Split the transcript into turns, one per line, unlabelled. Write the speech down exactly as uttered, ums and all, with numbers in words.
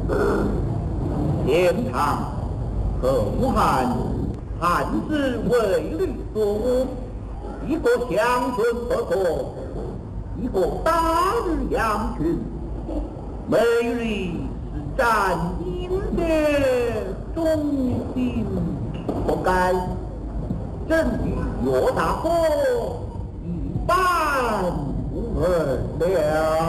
天堂和武汉汉子为律所误，一个乡村不可，一个大日羊群，美丽是战英的忠心，不该正与岳大哥一般不二了。